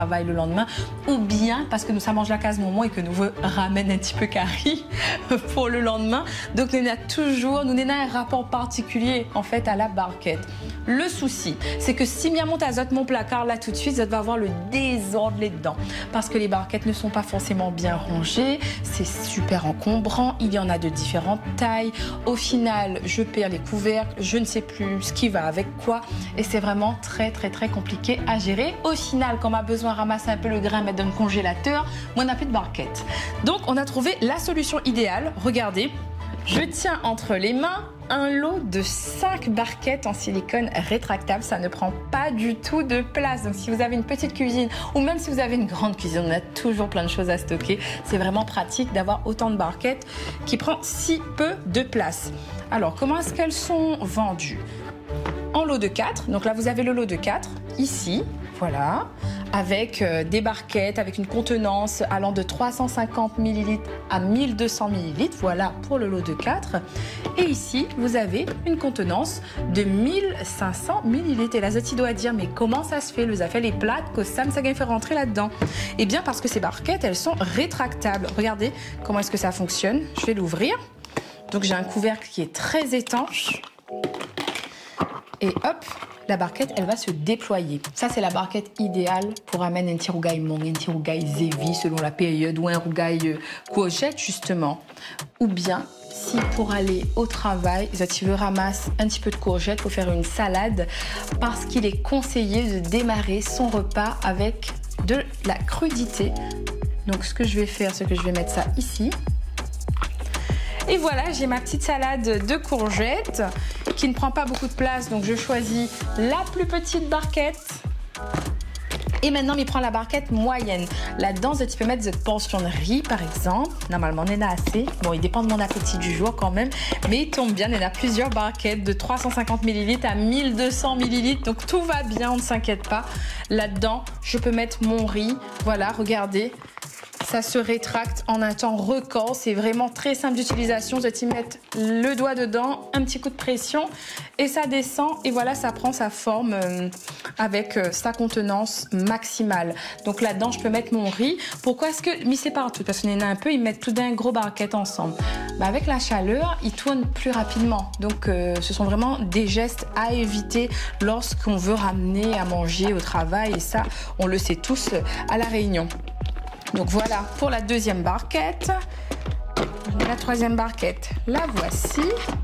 travail le lendemain, ou bien parce que nous ça mange la case moment et que nous ramène un petit peu curry pour le lendemain. Donc nous avons un rapport particulier en fait à la barquette. Le souci, c'est que si je monte à mon placard là tout de suite, je vais avoir le désordre là-dedans parce que les barquettes ne sont pas forcément bien rangées, c'est super encombrant, il y en a de différentes tailles. Au final, je perds les couvercles, je ne sais plus ce qui va avec quoi et c'est vraiment très compliqué à gérer. Au final, quand on a besoin de ramasser un peu le grain, mettre dans le congélateur, moi on n'a plus de barquette. Donc on a trouvé la solution idéale. Regardez, je tiens entre les mains un lot de 5 barquettes en silicone rétractable. Ça ne prend pas du tout de place. Donc si vous avez une petite cuisine ou même si vous avez une grande cuisine, on a toujours plein de choses à stocker. C'est vraiment pratique d'avoir autant de barquettes qui prend si peu de place. Alors comment est-ce qu'elles sont vendues? En lot de 4. Donc là vous avez le lot de 4 ici. Voilà, avec des barquettes, avec une contenance allant de 350 ml à 1200 ml. Voilà pour le lot de 4. Et ici, vous avez une contenance de 1500 ml. Et là, je dois dire, mais comment ça se fait? Vous avez fait les plates que ça me fait rentrer là-dedans. Eh bien, parce que ces barquettes, elles sont rétractables. Regardez comment est-ce que ça fonctionne. Je vais l'ouvrir. Donc, j'ai un couvercle qui est très étanche. Et hop, la barquette, elle va se déployer. Ça, c'est la barquette idéale pour amener un petit rougail mong, un petit rougail zévi selon la période, ou un rougail courgette, justement. Ou bien, si pour aller au travail, tu veux ramasser un petit peu de courgette pour faire une salade, parce qu'il est conseillé de démarrer son repas avec de la crudité. Donc, ce que je vais faire, c'est que je vais mettre ça ici. Et voilà, j'ai ma petite salade de courgettes qui ne prend pas beaucoup de place, donc je choisis la plus petite barquette. Et maintenant, il prend la barquette moyenne. Là-dedans, tu peux mettre cette portion de riz, par exemple. Normalement, on en a assez. Bon, il dépend de mon appétit du jour quand même. Mais il tombe bien, il y en a plusieurs barquettes de 350 ml à 1200 ml. Donc, tout va bien, on ne s'inquiète pas. Là-dedans, je peux mettre mon riz. Voilà, regardez. Ça se rétracte en un temps record. C'est vraiment très simple d'utilisation. Je vais y mettre le doigt dedans, un petit coup de pression et ça descend. Et voilà, ça prend sa forme avec sa contenance maximale. Donc là-dedans, je peux mettre mon riz. Pourquoi est-ce que m'y sépare tout? Parce qu'il y en a un peu, ils mettent tout d'un gros barquette ensemble. Bah, avec la chaleur, ils tournent plus rapidement. Donc ce sont vraiment des gestes à éviter lorsqu'on veut ramener à manger au travail. Et ça, on le sait tous à La Réunion. Donc voilà pour la deuxième barquette. La troisième barquette, la voici.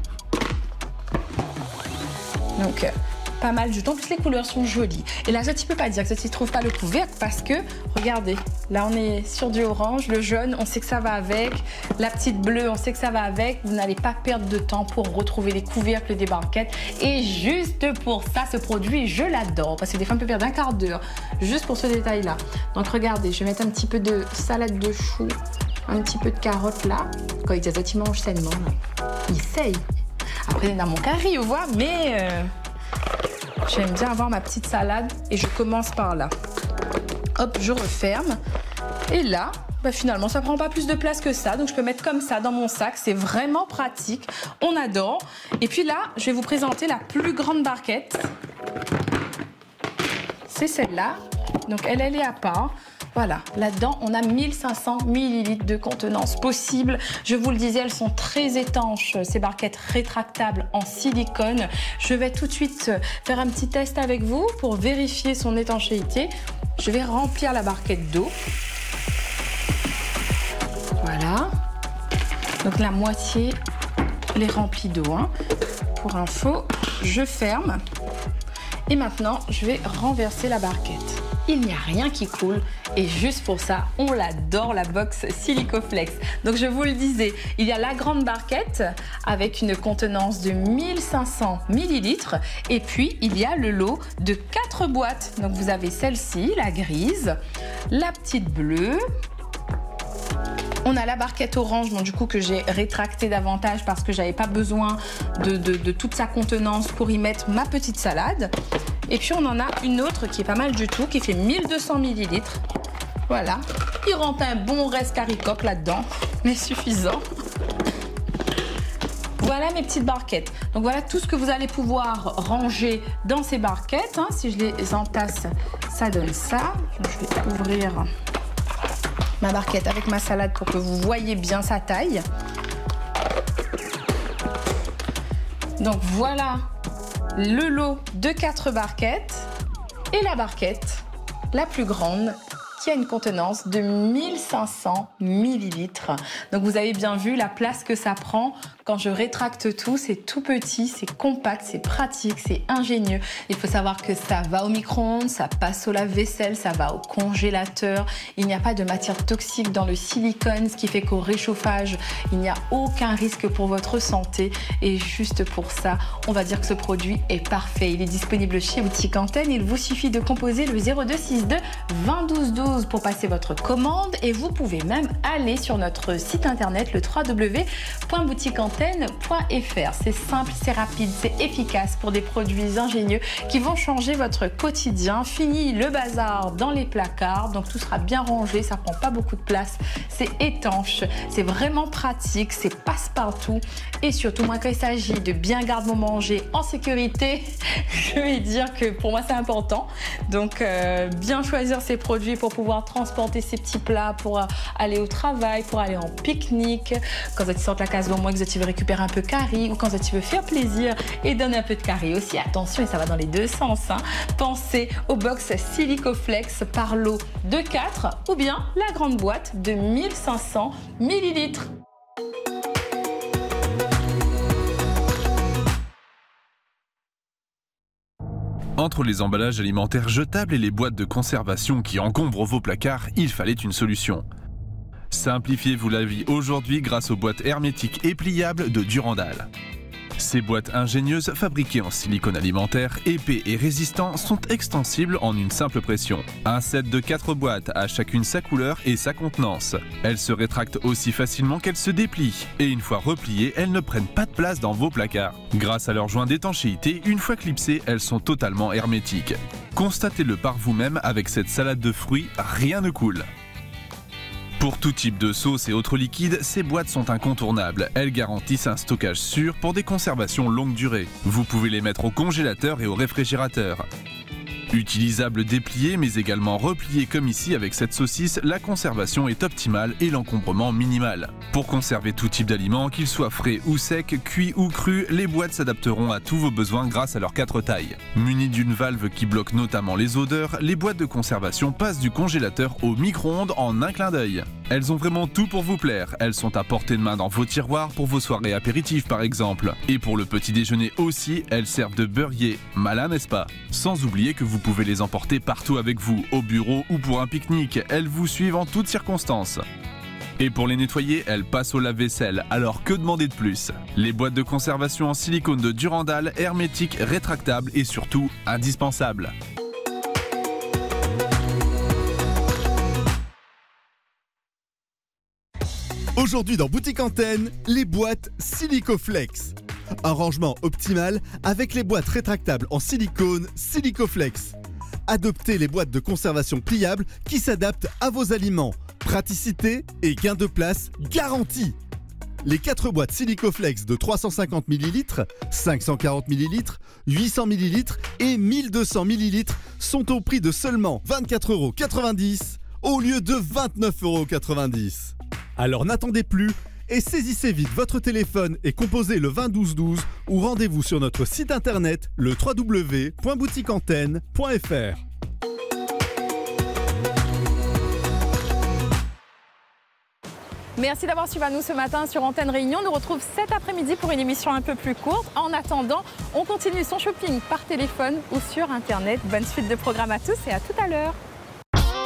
Donc pas mal du temps, en plus les couleurs sont jolies. Et là je ne peux pas dire que tu ne trouves pas le couvercle parce que, regardez, là on est sur du orange, le jaune, on sait que ça va avec, la petite bleue, on sait que ça va avec. Vous n'allez pas perdre de temps pour retrouver les couvercles des barquettes. Et juste pour ça, ce produit, je l'adore parce que des fois on peut perdre un quart d'heure juste pour ce détail-là. Donc regardez, je vais mettre un petit peu de salade de choux, un petit peu de carottes là. Quand il dit ça, il mange sainement. Il essaye. Après, il y a mon curry, vous voyez, mais... j'aime bien avoir ma petite salade et je commence par là. Hop, je referme. Et là, bah finalement, ça prend pas plus de place que ça. Donc, je peux mettre comme ça dans mon sac. C'est vraiment pratique. On adore. Et puis là, je vais vous présenter la plus grande barquette. C'est celle-là. Donc, elle est à part. Voilà, là-dedans, on a 1500 ml de contenance possible. Je vous le disais, elles sont très étanches, ces barquettes rétractables en silicone. Je vais tout de suite faire un petit test avec vous pour vérifier son étanchéité. Je vais remplir la barquette d'eau. Voilà. Donc la moitié, elle est remplie d'eau. Hein. Pour info, je ferme. Et maintenant, je vais renverser la barquette. Il n'y a rien qui coule et juste pour ça, on l'adore, la box Silicoflex. Donc je vous le disais, il y a la grande barquette avec une contenance de 1500 ml et puis il y a le lot de 4 boîtes. Donc vous avez celle-ci, la grise, la petite bleue. On a la barquette orange, bon, du coup que j'ai rétracté davantage parce que j'avais pas besoin de toute sa contenance pour y mettre ma petite salade. Et puis on en a une autre qui est pas mal du tout, qui fait 1200 ml. Voilà, il rentre un bon reste caricoque là-dedans, mais suffisant. Voilà mes petites barquettes. Donc voilà tout ce que vous allez pouvoir ranger dans ces barquettes. Si je les entasse, ça donne ça. Donc, je vais ouvrir ma barquette avec ma salade pour que vous voyez bien sa taille. Donc voilà le lot de 4 barquettes et la barquette la plus grande qui a une contenance de 1500 millilitres. Donc vous avez bien vu la place que ça prend. Quand je rétracte tout, c'est tout petit, c'est compact, c'est pratique, c'est ingénieux. Il faut savoir que ça va au micro-ondes, ça passe au lave-vaisselle, ça va au congélateur. Il n'y a pas de matière toxique dans le silicone, ce qui fait qu'au réchauffage, il n'y a aucun risque pour votre santé. Et juste pour ça, on va dire que ce produit est parfait. Il est disponible chez Boutique Antenne. Il vous suffit de composer le 0262 20 12 12 pour passer votre commande. Et vous pouvez même aller sur notre site internet, le www.boutiqueantenne.fr. C'est simple, c'est rapide, c'est efficace pour des produits ingénieux qui vont changer votre quotidien. Fini le bazar dans les placards, donc tout sera bien rangé, ça prend pas beaucoup de place, c'est étanche, c'est vraiment pratique, c'est passe-partout et surtout moi quand il s'agit de bien garder mon manger en sécurité, je vais dire que pour moi c'est important. Donc bien choisir ces produits pour pouvoir transporter ces petits plats, pour aller au travail, pour aller en pique-nique, quand vous sortez la case bonbon, que vous récupérer un peu carré ou quand tu veux faire plaisir et donner un peu de carré aussi. Attention, et ça va dans les deux sens. Pensez au box Silicoflex par lot de 4 ou bien la grande boîte de 1500 millilitres. Entre les emballages alimentaires jetables et les boîtes de conservation qui encombrent vos placards, il fallait une solution. Simplifiez-vous la vie aujourd'hui grâce aux boîtes hermétiques et pliables de Durandal. Ces boîtes ingénieuses, fabriquées en silicone alimentaire, épais et résistants, sont extensibles en une simple pression. Un set de 4 boîtes a chacune sa couleur et sa contenance. Elles se rétractent aussi facilement qu'elles se déplient. Et une fois repliées, elles ne prennent pas de place dans vos placards. Grâce à leur joint d'étanchéité, une fois clipsées, elles sont totalement hermétiques. Constatez-le par vous-même avec cette salade de fruits, rien ne coule. Pour tout type de sauce et autres liquides, ces boîtes sont incontournables. Elles garantissent un stockage sûr pour des conservations longue durée. Vous pouvez les mettre au congélateur et au réfrigérateur. Utilisable déplié mais également replié comme ici avec cette saucisse, la conservation est optimale et l'encombrement minimal. Pour conserver tout type d'aliments, qu'ils soient frais ou secs, cuits ou crus, les boîtes s'adapteront à tous vos besoins grâce à leurs 4 tailles. Munies d'une valve qui bloque notamment les odeurs, les boîtes de conservation passent du congélateur au micro-ondes en un clin d'œil. Elles ont vraiment tout pour vous plaire. Elles sont à portée de main dans vos tiroirs pour vos soirées apéritives par exemple. Et pour le petit déjeuner aussi, elles servent de beurrier. Malin, n'est-ce pas? Sans oublier que vous pouvez les emporter partout avec vous, au bureau ou pour un pique-nique. Elles vous suivent en toutes circonstances. Et pour les nettoyer, elles passent au lave-vaisselle, alors que demander de plus? Les boîtes de conservation en silicone de Durandal, hermétiques, rétractables et surtout indispensables. Aujourd'hui dans Boutique Antenne, les boîtes Silicoflex. Un rangement optimal avec les boîtes rétractables en silicone Silicoflex. Adoptez les boîtes de conservation pliables qui s'adaptent à vos aliments. Praticité et gain de place garantis. Les 4 boîtes Silicoflex de 350 ml, 540 ml, 800 ml et 1200 ml sont au prix de seulement 24,90 € au lieu de 29,90 €. Alors n'attendez plus et saisissez vite votre téléphone et composez le 20 12 12 ou rendez-vous sur notre site internet le www.boutiqueantenne.fr. Merci d'avoir suivi nous ce matin sur Antenne Réunion. On nous retrouve cet après-midi pour une émission un peu plus courte. En attendant, on continue son shopping par téléphone ou sur Internet. Bonne suite de programme à tous et à tout à l'heure.